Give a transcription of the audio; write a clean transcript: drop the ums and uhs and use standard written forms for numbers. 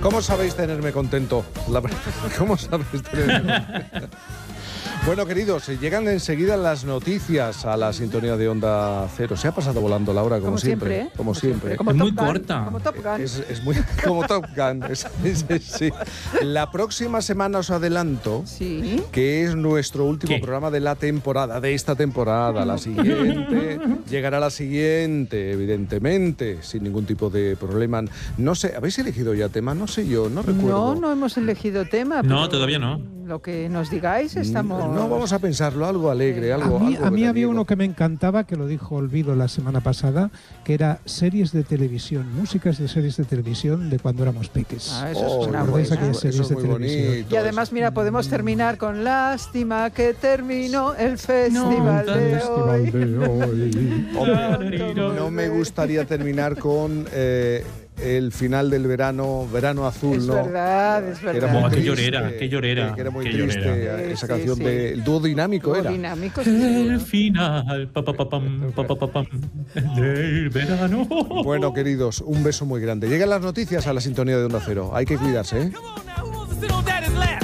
¿Cómo sabéis tenerme contento? ¿Cómo sabéis tenerme contento? Bueno, queridos, llegan enseguida las noticias a la sintonía de Onda Cero. Se ha pasado volando la hora, como siempre. ¿eh? Como siempre. Como es muy Top Gun, corta. Como Top Gun. Es muy como Top Gun. Sí. La próxima semana os adelanto Sí. que es nuestro último ¿Qué? programa de la temporada, de esta temporada. La siguiente, llegará la siguiente, evidentemente, sin ningún tipo de problema. No sé, ¿habéis elegido ya tema? No sé yo, no recuerdo. No hemos elegido tema. No, pero todavía no. Lo que nos digáis estamos... No, vamos a pensarlo, algo alegre, algo... A mí algo había veraniego. uno que me encantaba, que lo dijo Olvido la semana pasada, que era series de televisión, músicas de series de televisión de cuando éramos peques. Ah, eso Oh, suena ¿recordáis bueno. aquellas series eso es de muy televisión? bonito. Y además, mira, podemos terminar con lástima que terminó el festival de hoy. Hombre, no me gustaría terminar con el final del verano azul, Es ¿no? verdad, es Que era verdad. muy Buah, qué triste, llorera, qué llorera, que era muy qué triste llorera. esa Sí, canción sí. del dúo dinámico era. Dinámico, El sí. final pa, del verano. Bueno, queridos, un beso muy grande. Llegan las noticias a la sintonía de Onda Cero. Hay que cuidarse, ¿eh? Come on now, who wants to sit on daddy's lap?